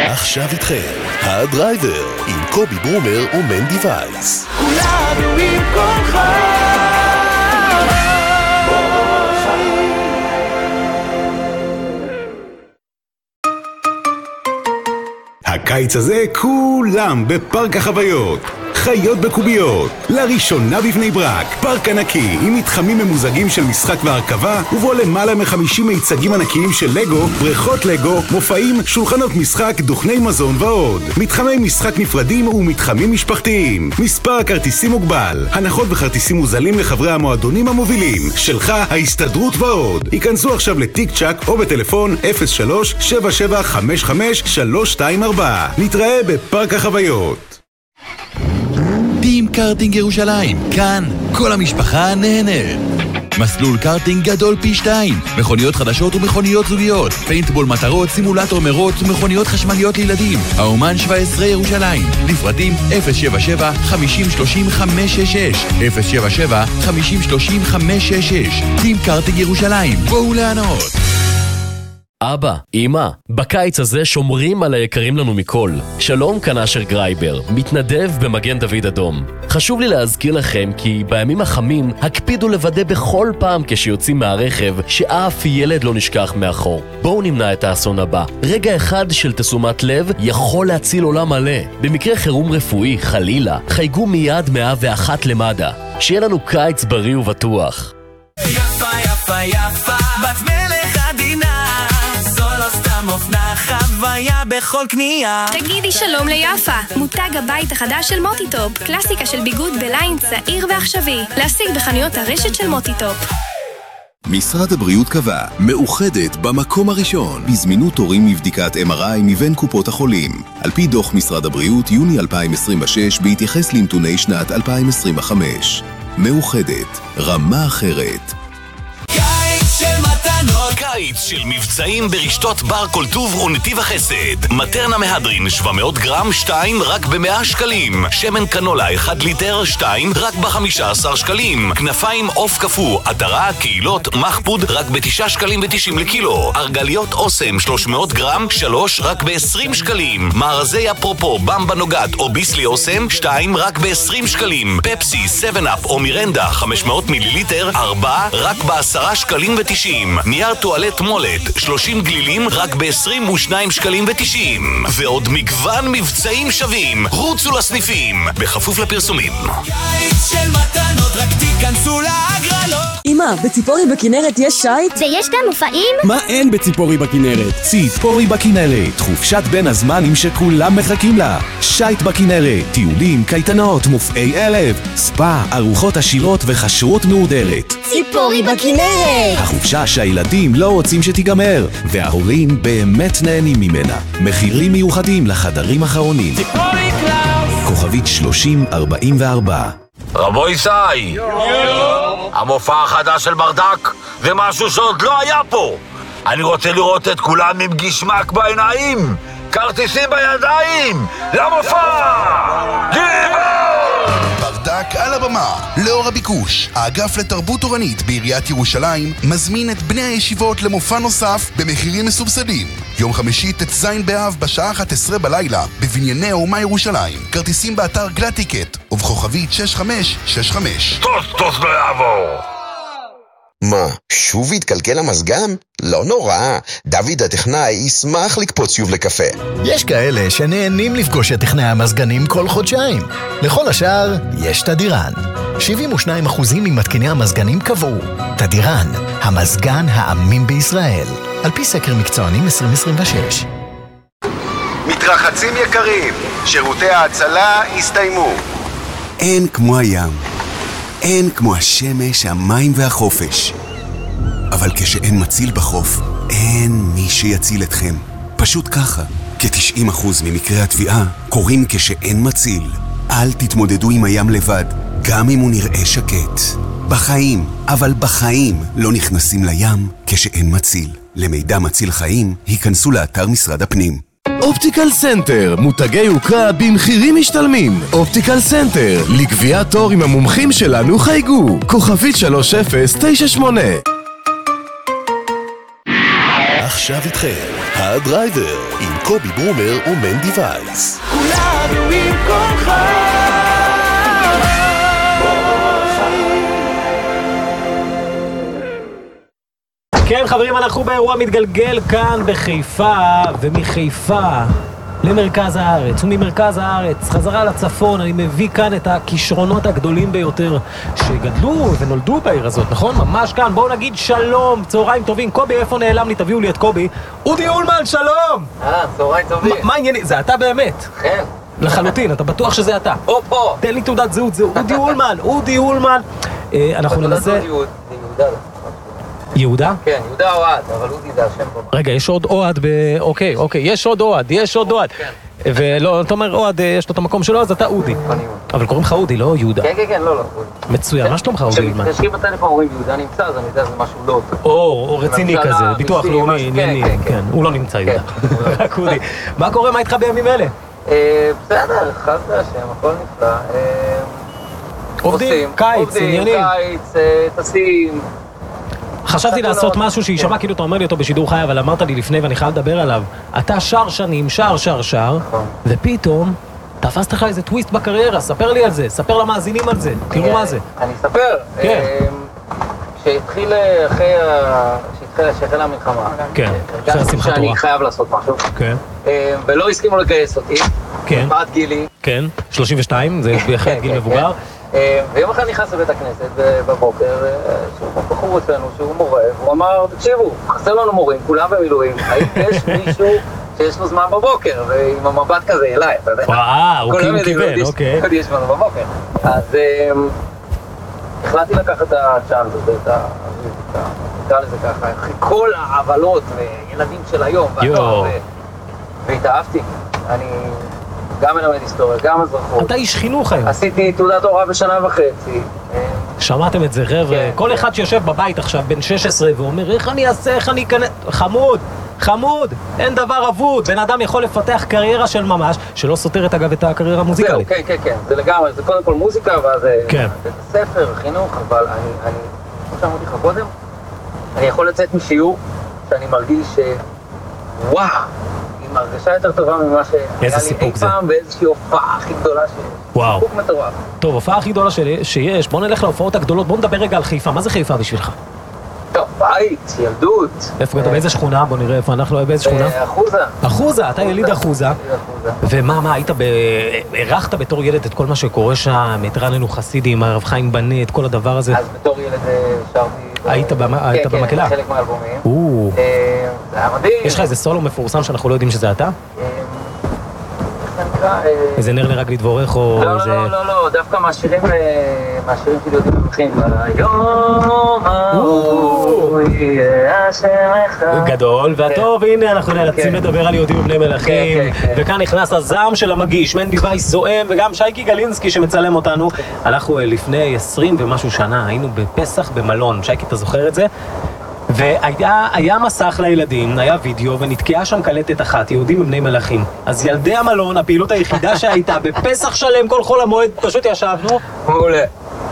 עכשיו איתכם, הדרייבר, עם קובי ברומר ומנדי וייס. כולנו עם כל הקיץ הזה כולם בפארק החוויות. חיות בקוביות, לראשונה בבני ברק, פארק ענקי עם מתחמים ממוזגים של משחק והרכבה, ובו למעלה מ50 מיצגים ענקיים של לגו, בריכות לגו, מופעים, שולחנות משחק, דוכני מזון ועוד. מתחמי משחק נפרדים ומתחמים משפחתיים. מספר הכרטיסים מוגבל, הנחות וכרטיסים מוזלים לחברי המועדונים המובילים, שלך ההסתדרות ועוד. היכנסו עכשיו לטיק צ'ק או בטלפון 03-7755-324. נתראה בפארק החוויות. טים קארטינג ירושלים, כאן כל המשפחה נהנית. מסלול קארטינג גדול פי 2, מכוניות חדשות ומכוניות זוגיות, פיינטבול מטרות, סימולטור מרוץ ומכוניות חשמליות לילדים. האומן 17 ירושלים, לפרטים 077-5030-566 077-5030-566. טים קארטינג ירושלים, בואו לענות. אבא, אמא, בקיץ הזה שומרים על היקרים לנו מכל. שלום, כאן אשר גרייבר, מתנדב במגן דוד אדום. חשוב לי להזכיר לכם כי בימים החמים הקפידו לוודא בכל פעם כשיוצאים מהרכב שאף ילד לא נשכח מאחור. בואו נמנע את האסון הבא. רגע אחד של תשומת לב יכול להציל עולם מלא. במקרה חירום רפואי, חלילה, חייגו מיד 101 למד"א. שיהיה לנו קיץ בריא ובטוח. יפה יפה יפה, בת מלך עדינה, אופנה חוויה בכל קנייה. תגידי שלום ליפה, מותג הבית החדש של מוטיטופ, קלאסיקה של ביגוד בליין צעיר ועכשווי, להשיג בחנויות הרשת של מוטיטופ. משרד הבריאות קבע, מאוחדת במקום הראשון בזמינות תורים מבדיקת MRI מבין קופות החולים. על פי דוח משרד הבריאות יוני 2026 בהתייחס לנתוני שנת 2025. מאוחדת, רמה אחרת. קיץ של מבצעים ברשתות בר כל טוב ונתיב החסד. מטרנה מהדרין 700 גרם 2 רק ב100 שקלים. שמן קנולה 1 ליטר 2 רק ב15 שקלים. כנפיים עוף קפוא, עטרה, קהילות, מחפוד רק ב9 שקלים ו90 לקילו. ארגליות אוסם 300 גרם 3 רק ב20 שקלים. מארזי אפרופו, במבה נוגת או ביסלי אוסם 2 רק ב20 שקלים. פפסי, 7-up או מירנדה 500 מיליליטר 4 רק ב10 שקלים ו90. נייר טואלט מולט 30 גלילים רק ב22 שקלים ו90. ועוד מגוון מבצעים שווים. רוצו לסניפים בכפוף לפרסומים. קיץ של מתנות, רק תיכנסו להגרלות. אמא, בציפורי בכנרת יש שייט? ויש גם מופעים? מה אין בציפורי בכנרת? ציפורי בכנרת, חופשת בין הזמנים שכולם מחכים לה. שייט בכנרת, טיולים, קייטנות, מופעי ערב, ספא, ארוחות עשירות וחשרות מהודרת. ציפורי בכנרת, החופשה שהילדים לא רוצים שתיגמר, וההורים באמת נהנים ממנה. מחירים מיוחדים לחדרים אחרונים. ציפורי קלאוס, כוכבית 3044. רבו ישי, המופע החדש של ברדק זה משהו שעוד לא היה פה. אני רוצה לראות את כולם עם גשמק בעיניים, כרטיסים בידיים למופע. ברדק על הבמה. לאור הביקוש, האגף לתרבות תורנית בעיריית ירושלים מזמין את בני הישיבות למופע נוסף במחירים מסובסדים. יום חמישי ט"ז באב בשעה 11 בלילה בבנייני האומה ירושלים. כרטיסים באתר גלטיקט ובכוכבית 6565. טוס לא יעבור. מה, שוב התקלקל המזגן? לא נורא, דוד הטכנאי ישמח לקפוץ שוב לקפה. יש כאלה שנהנים לפגוש את טכנאי המזגנים כל חודשיים. לכל השאר, יש תדירן. 72% ממתקיני המזגנים קבעו. תדירן, המזגן האמין בישראל. על פי סקר מקצוענים 2026. מתרחצים יקרים, שירותי ההצלה הסתיימו. אין כמו הים, אין כמו השמש, המים והחופש. אבל כשאין מציל בחוף, אין מי שיציל אתכם. פשוט ככה, כ-90% ממקרי התביעה קורים כשאין מציל. אל תתמודדו עם הים לבד, גם אם הוא נראה שקט. בחיים, אבל בחיים לא נכנסים לים כשאין מציל. למידע מציל חיים, היכנסו לאתר משרד הפנים. אופטיקל סנטר, מותגי יוקרה במחירים משתלמים. אופטיקל סנטר, לקביעת תור עם המומחים שלנו חייגו. כוכבית 3098. עכשיו איתכם, הדרייבר, עם קובי ברומר ומנדי וייס. כולנו עם כוחך. כן חברים, אנחנו באירוע מתגלגל כאן בחיפה, ומחיפה למרכז הארץ, וממרכז הארץ חזרה לצפון. אני מביא כאן את הכישרונות הגדולים ביותר שגדלו ונולדו בעיר הזאת, נכון? ממש כאן. בואו נגיד שלום, צהריים טובים. קובי, איפה נעלם לי? תביאו לי את קובי. אודי אולמן, שלום! צהריים טובים. מה העניינים? זה אתה באמת? כן. לחלוטין, אתה בטוח שזה אתה? פה. תן לי תעודת זהות, זה אודי אולמן, אודי אולמן. אנחנו ננסה... יהודה? כן, יהודה אוהד, אבל אודי זה השם פה. רגע, יש עוד אוהד אוקיי, יש עוד אוהד. ולא, אתה אומר אוהד, יש לו את המקום שלו, אז אתה אודי. אבל קוראים לך אודי, לא יהודה. כן, לא. מצוין, מה שלום לך אודי? כשמתקשרים בטלפון אומרים יהודה נמצא, אז אני יודע שזה משהו לא טוב. או רציני כזה, ביטוח לאומי, ענייני. כן, הוא לא נמצא יהודה. רק אודי. מה קורה, מה איתך בימים אלה? בסדר, חד השם, הכל נפלא. עובדים, קיץ, עניינים. טסים. חשבתי לעשות משהו שישמע כאילו אתה אומר לי אותו בשידור חי, אבל אמרת לי לפני ואני חייב לדבר עליו. אתה שר שנים, שר, ופתאום תפסת לך איזה טוויסט בקריירה. ספר לי על זה, ספר למאזינים על זה, תראו מה זה. אני אספר. כן. שהתחילה המלחמה. כן, אחרי השמחת תורה. שאני חייב לעשות משהו. כן. ולא הסכימו לגייס אותי. כן. בעד גילי. כן, 32, זה בהחלט גיל מבוגר. ויום אחד נכנס לבית הכנסת בבוקר, שהוא בחור אצלנו, שהוא מורה, והוא אמר, תקשיבו, חסר לנו מורים, כולם במילואים, האם יש מישהו שיש לו זמן בבוקר, ועם המבט כזה אליי, אתה יודע? הוא כאילו קיבל, אוקיי. יש זמן בבוקר. אז החלטתי לקחת את הצ'אנס הזה, נקרא לזה ככה, אחרי כל העבלות וילדים של היום, והתאהבתי. אני גם מלמד היסטוריה, גם אזרחות. אתה איש חינוך היום. עשיתי תעודת הוראה בשנה וחצי. שמעתם את זה, חבר'ה? כל אחד שיושב בבית עכשיו, בן 16, ואומר, איך אני אעשה, איך אני אכנס... חמוד, אין דבר אבוד. בן אדם יכול לפתח קריירה של ממש, שלא סותרת אגב את הקריירה המוזיקלית. זהו, כן, זה לגמרי, זה קודם כל מוזיקה, ואז בית הספר, חינוך, אבל אני, כמו שאמרתי לך קודם, אני יכול לצאת משיעור שאני מרגיש וואו, עם הרגשה יותר טובה ממה שהיה לי אי פעם באיזושהי הופעה הכי גדולה וואו. סיפוק מטורף. טוב, הופעה הכי גדולה שיש, בוא נלך להופעות הגדולות, בוא נדבר רגע על חיפה. מה זה חיפה בשבילך? טוב, בית, ילדות. איפה אתה, באיזה שכונה? בוא נראה איפה אנחנו, באיזה שכונה? אחוזה, אתה יליד אחוזה. ומה, היית ערכת בתור ילד את כל מה שקורה שם, את רננו חסידי, עם הרב חיים בנה, את כל הדבר הזה? אז בתור ילד שרתי... היית במקהלה? כן, חלק מהאלבומים. זה היה מדהים. יש לך איזה סולו מפורסם שאנחנו לא יודעים שזה אתה? איזה נר לרק לדבורך או איזה... לא, דווקא מהשירים שלי יודעים במחים. היום ההוא יהיה השם אחד. גדול והטוב, הנה אנחנו נאלצים לדבר על יהודים ובני מלכים, וכאן נכנס הזעם של המגיש, מנדי וייס זועם, וגם שייקי גלינסקי שמצלם אותנו. אנחנו לפני 20 ומשהו שנה היינו בפסח במלון, שייקי אתה זוכר את זה? והיה מסך לילדים, היה וידאו, ונתקעה שם קלטת אחת, יהודים ובני מלכים. אז ילדי המלון, הפעילות היחידה שהייתה בפסח שלם, כל חול המועד, פשוט ישבנו. מעולה.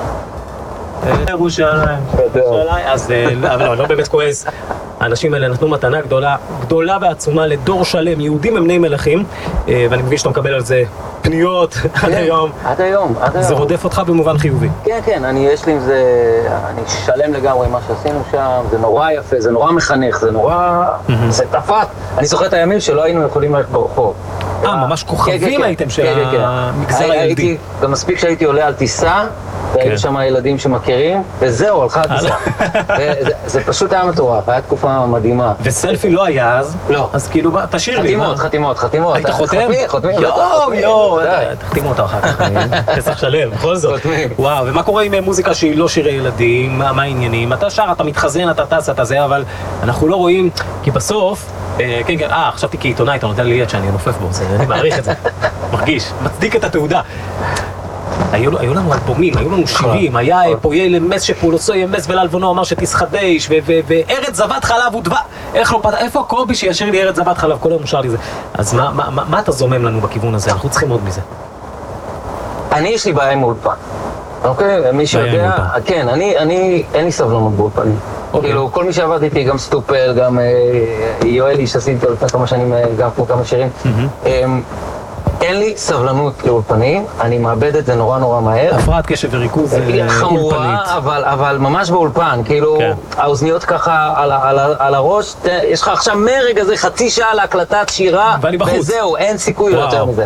ירושלים. אז לא באמת כועס. האנשים האלה נתנו מתנה גדולה ועצומה לדור שלם, יהודים ובני מלכים, ואני מבין שאתה מקבל על זה פניות עד היום. עד היום. זה רודף אותך במובן חיובי. כן, יש לי עם זה, אני שלם לגמרי עם מה שעשינו שם, זה נורא יפה, זה נורא מחנך, זה נורא... זה תפת. אני זוכר את הימים שלא היינו יכולים ללכת ברחוב. ממש כוכבים הייתם של המגזר הילדי. גם מספיק שהייתי עולה על טיסה, והיו שם ילדים שמכירים, וזהו, הלכה הטיסה. זה פשוט היה מטורף, היה תקופה מדהימה. וסלפי לא היה אז? לא. אז כאילו, תשאיר לי. חתימות. היית חותם? חותמים. תחתימו אותה אחר כך. פסח שלם, בכל זאת. וואו, ומה קורה עם מוזיקה שהיא לא שירי ילדים? מה העניינים? אתה שר, אתה מתחזן, אתה טס, אתה זה, אבל אנחנו לא רואים, כי בסוף... כן, חשבתי כעיתונאי, אתה נותן לי יד שאני נופף בו, אני מעריך את זה. מרגיש, מצדיק את התעודה. היו לנו אלבומים, היו לנו שירים, היה פויה למס שפולוסו ימס וללבונו אמר שתסחדש, וארץ זבת חלב ודבש. איפה קובי שישיר לי ארץ זבת חלב? כל היום שר לי זה. אז מה אתה זומם לנו בכיוון הזה? אנחנו צריכים עוד מזה. יש לי בעיה עם אולפן. אוקיי? מי שיודע, כן, אין לי סבלנות באולפנים. כאילו, כל מי שעבד איתי, גם סטופל, גם יואלי שעשיתי אותו לפני כמה שנים, גם פה כמה שירים. אין לי סבלנות לאולפנים, אני מאבד את זה נורא נורא מהר. הפרעת קשב וריכוז אולפנית. חמורה, אבל ממש באולפן, כאילו, האוזניות ככה על הראש, יש לך עכשיו מרגע זה חצי שעה להקלטת שירה, וזהו, אין סיכוי יותר מזה.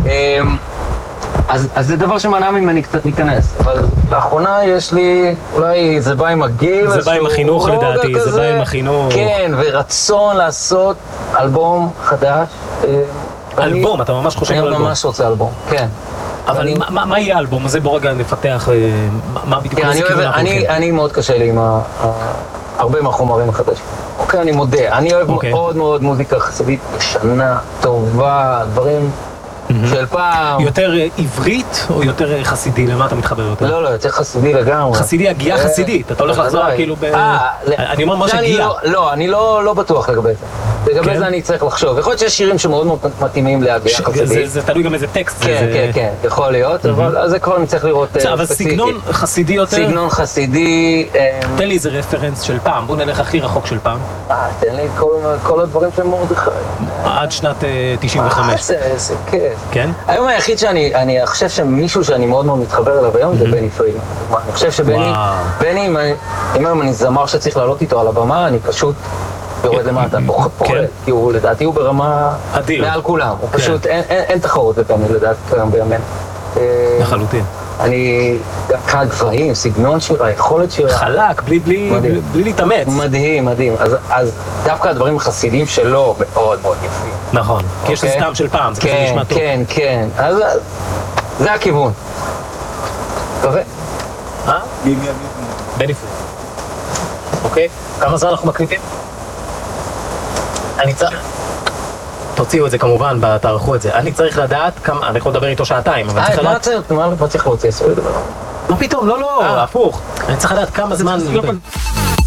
אז זה דבר שמנע ממני קצת להיכנס, אבל לאחרונה יש לי, אולי זה בא עם הגיל, זה בא עם החינוך לדעתי, זה בא עם החינוך. כן, ורצון לעשות אלבום חדש. אלבום, אתה ממש חושב על אלבום. אני ממש רוצה אלבום, כן. אבל מה יהיה האלבום הזה? בוא רגע נפתח, מה בדיוק איזה כיוון אנחנו הולכים? אני מאוד קשה לי עם הרבה מהחומרים החדשים. אוקיי, אני מודה, אני אוהב מאוד מאוד מוזיקה חסידית ישנה, טובה, דברים של פעם. יותר עברית או יותר חסידי? למה אתה מתחבר יותר? לא, יותר חסידי לגמרי. חסידי, הגיעה חסידית, אתה הולך לחזור כאילו ב... אני אומר ממש הגיעה. לא, אני לא בטוח לגבי זה. לגבי זה אני צריך לחשוב. יכול להיות שיש שירים שמאוד מאוד מתאימים להגיעה חסידית. זה תלוי גם איזה טקסט. כן, יכול להיות, אבל זה כבר אני צריך לראות ספציפי. אבל סגנון חסידי יותר? סגנון חסידי... תן לי איזה רפרנס של פעם, בוא נלך הכי רחוק של פעם. תן לי כל הדברים של מרדכי. עד שנת 95. זה כיף. כן? היום היחיד שאני חושב שמישהו שאני מאוד מאוד מתחבר אליו היום זה בני פרידמן. אני חושב שבני, אם היום אני זמר שצריך לעלות איתו על הבמה, אני פשוט יורד למטה, פוחד, כי הוא לדעתי הוא ברמה מעל כולם. הוא פשוט, אין תחרות בפני לדעתי כיום בימינו. לחלוטין. אני גם כאן גבוהים, סגנון שירה, יכולת שירה. חלק, בלי להתאמץ. מדהים. אז דווקא הדברים החסידים שלו מאוד מאוד יפים. נכון, כי יש סתם של פעם, זה כזה נשמע טוב. כן. אז זה הכיוון. טוב. בני פרידמן. אוקיי, כמה זמן אנחנו מקליטים? אני צריך... תוציאו את זה כמובן, תערכו את זה. אני צריך לדעת כמה... אני יכול לדבר איתו שעתיים, אבל צריך לדעת... מה צריך להוציא? מה פתאום? לא, הפוך. אני צריך לדעת כמה זמן...